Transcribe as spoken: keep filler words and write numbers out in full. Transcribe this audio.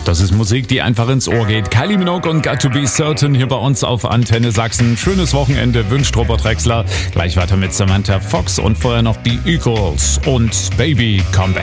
Das ist Musik, die einfach ins Ohr geht. Kylie Minogue und Got to Be Certain hier bei uns auf Antenne Sachsen. Schönes Wochenende wünscht Robert Drexler. Gleich weiter mit Samantha Fox und vorher noch die Eagles und Baby Come Back.